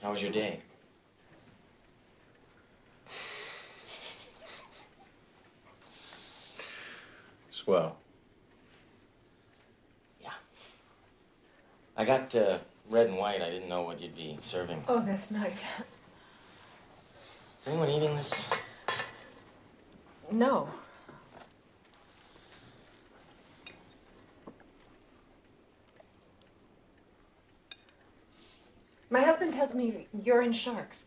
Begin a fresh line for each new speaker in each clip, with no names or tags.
How was your day?
Swell.
Yeah. I got red and white. I didn't know what you'd be serving.
Oh, that's nice.
Is anyone eating this?
No. My husband tells me you're in Sharks.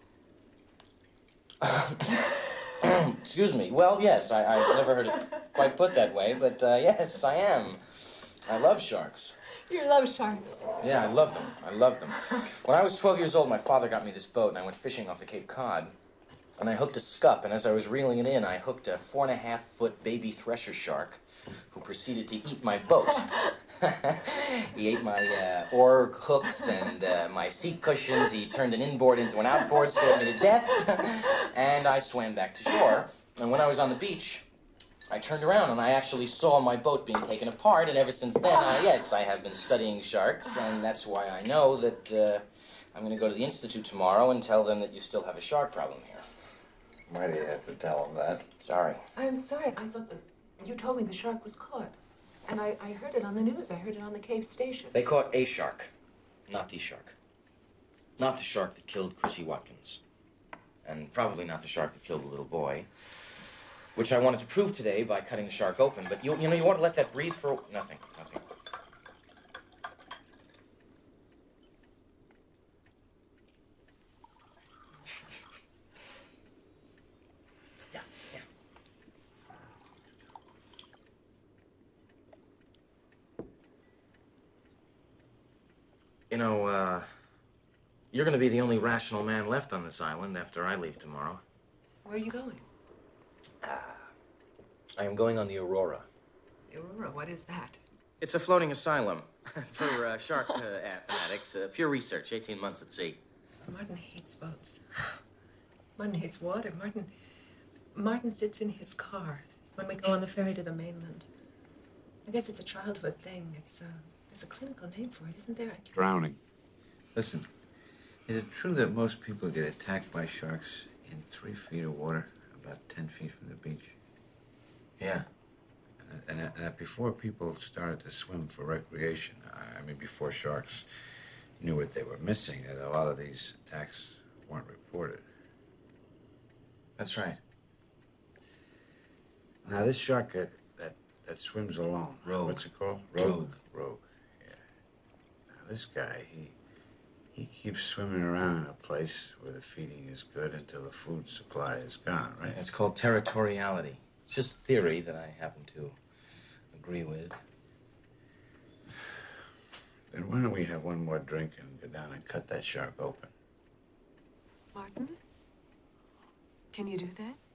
Excuse me. Well, yes, I've never heard it quite put that way, but yes, I am. I love sharks.
You love sharks.
Yeah, I love them. I love them. When I was 12 years old, my father got me this boat, and I went fishing off of Cape Cod. And I hooked a scup, and as I was reeling it in, I hooked a 4.5-foot baby thresher shark who proceeded to eat my boat. He ate my oar hooks and my seat cushions. He turned an inboard into an outboard, scared me to death. And I swam back to shore. And when I was on the beach, I turned around and I actually saw my boat being taken apart. And ever since then, yes, I have been studying sharks. And that's why I know that I'm going to go to the Institute tomorrow and tell them that you still have a shark problem here.
Why do you have to tell them that?
Sorry.
I'm sorry. I thought that you told me the shark was caught. And I heard it on the news. I heard it on the Cape Station.
They caught a shark, not the shark. Not the shark that killed Chrissy Watkins. And probably not the shark that killed the little boy. Which I wanted to prove today by cutting the shark open. But you want to let that breathe for... Nothing. Yeah. You know, you're going to be the only rational man left on this island after I leave tomorrow.
Where are you going?
I am going on the Aurora.
The Aurora? What is that?
It's a floating asylum for shark fanatics. Pure research, 18 months at sea.
Martin hates boats. Martin hates water. Martin sits in his car when we go on the ferry to the mainland. I guess it's a childhood thing. There's a clinical name for it, isn't there?
Drowning. Listen, is it true that most people get attacked by sharks in 3 feet of water, about 10 feet from the beach?
Yeah.
And that before people started to swim for recreation, I mean, before sharks knew what they were missing, that a lot of these attacks weren't reported.
That's right.
Now, this shark that swims alone.
Rogue.
What's it called?
Rogue.
Rogue, yeah. Now, this guy, he keeps swimming around in a place where the feeding is good until the food supply is gone, right?
It's called territoriality. It's just theory that I happen to agree with.
Then why don't we have one more drink and go down and cut that shark open?
Martin? Can you do that?